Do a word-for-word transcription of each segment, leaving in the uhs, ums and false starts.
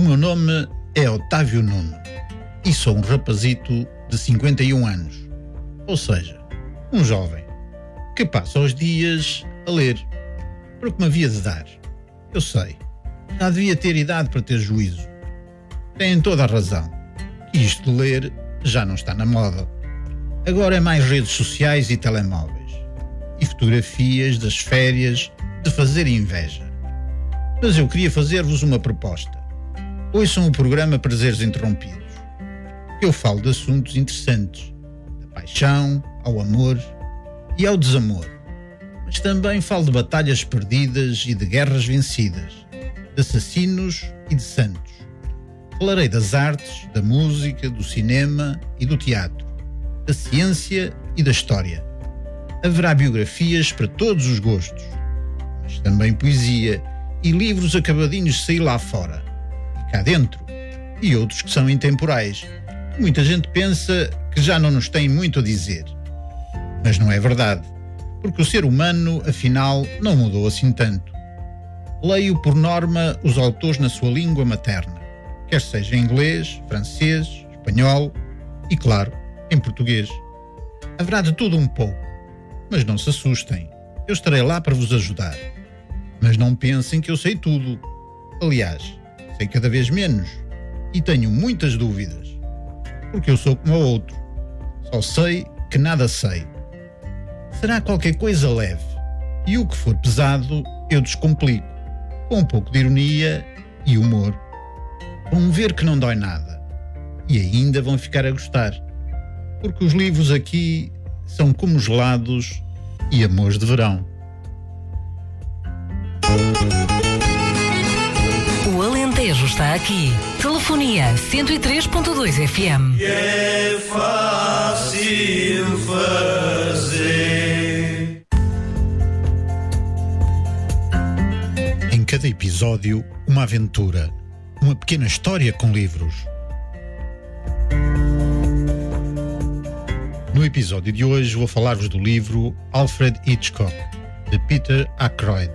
meu nome é Otávio Nuno e sou um rapazito de cinquenta e um anos, ou seja, um jovem, que passa os dias a ler, porque me havia de dar. Eu sei, já devia ter idade para ter juízo. Têm toda a razão, que isto de ler já não está na moda. Agora é mais redes sociais e telemóveis, e fotografias das férias de fazer inveja. Mas eu queria fazer-vos uma proposta. Ouçam o programa Prazeres Interrompidos. Eu falo de assuntos interessantes, da paixão ao amor e ao desamor. Mas também falo de batalhas perdidas e de guerras vencidas, de assassinos e de santos. Falarei das artes, da música, do cinema e do teatro, da ciência e da história. Haverá biografias para todos os gostos, mas também poesia e livros acabadinhos de sair lá fora e cá dentro, e outros que são intemporais. Muita gente pensa que já não nos tem muito a dizer. Mas não é verdade, porque o ser humano, afinal, não mudou assim tanto. Leio, por norma, os autores na sua língua materna, quer seja em inglês, francês, espanhol e, claro, em português. Haverá de tudo um pouco, mas não se assustem, eu estarei lá para vos ajudar. Mas não pensem que eu sei tudo. Aliás, sei cada vez menos e tenho muitas dúvidas, porque eu sou como o outro, só sei que nada sei. Será qualquer coisa leve, e o que for pesado eu descomplico, com um pouco de ironia e humor. Vão ver que não dói nada, e ainda vão ficar a gostar, porque os livros aqui são como gelados e amores de verão. O Alentejo está aqui. Telefonia cento e três ponto dois F M. É fácil fazer. Em cada episódio, uma aventura, uma pequena história com livros. No episódio de hoje vou falar-vos do livro Alfred Hitchcock, de Peter Ackroyd.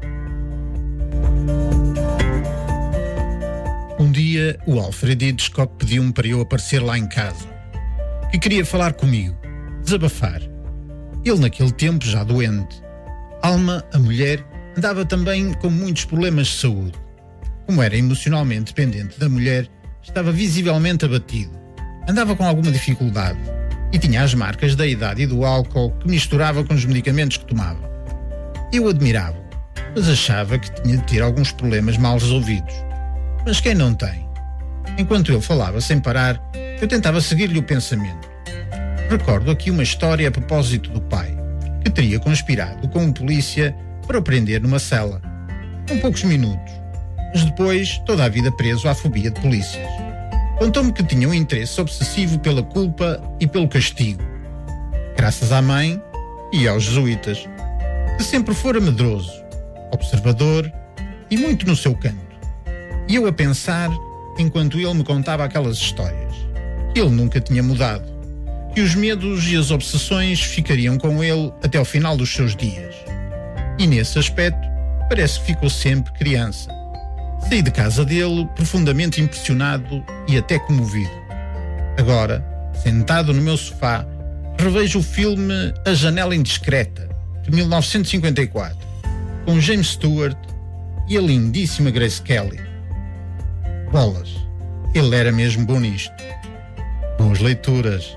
Um dia, o Alfred Hitchcock pediu-me para eu aparecer lá em casa, que queria falar comigo, desabafar. Ele naquele tempo já doente. Alma, a mulher, andava também com muitos problemas de saúde. Como era emocionalmente dependente da mulher, estava visivelmente abatido. Andava com alguma dificuldade e tinha as marcas da idade e do álcool que misturava com os medicamentos que tomava. Eu admirava-o, mas achava que tinha de ter alguns problemas mal resolvidos. Mas quem não tem? Enquanto ele falava sem parar, eu tentava seguir-lhe o pensamento. Recordo aqui uma história a propósito do pai, que teria conspirado com um polícia para o prender numa cela. Com poucos minutos, mas depois toda a vida preso à fobia de polícias. Contou-me que tinha um interesse obsessivo pela culpa e pelo castigo, graças à mãe e aos jesuítas, que sempre fora medroso, observador e muito no seu canto. E eu a pensar, enquanto ele me contava aquelas histórias, que ele nunca tinha mudado, que os medos e as obsessões ficariam com ele até ao final dos seus dias. E nesse aspecto, parece que ficou sempre criança. Saí de casa dele profundamente impressionado e até comovido. Agora, sentado no meu sofá, revejo o filme A Janela Indiscreta, de mil novecentos e cinquenta e quatro, com James Stewart e a lindíssima Grace Kelly. Bolas, ele era mesmo bom nisto. Boas leituras.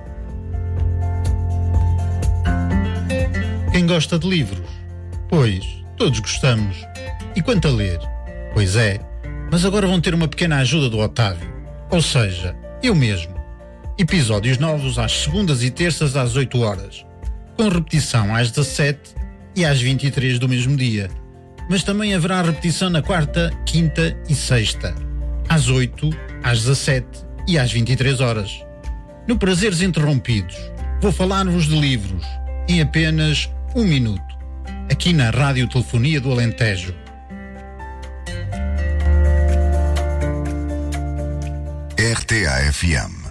Quem gosta de livros? Pois, todos gostamos. E quanto a ler? Pois é, mas agora vão ter uma pequena ajuda do Otávio. Ou seja, eu mesmo. Episódios novos às segundas e terças às oito horas, com repetição às dezassete e às vinte e três do mesmo dia. Mas também haverá repetição na quarta, quinta e sexta, às oito, às dezassete e às vinte e três horas. No Prazeres Interrompidos, vou falar-vos de livros em apenas um minuto, aqui na Rádio Telefonia do Alentejo. R T A F M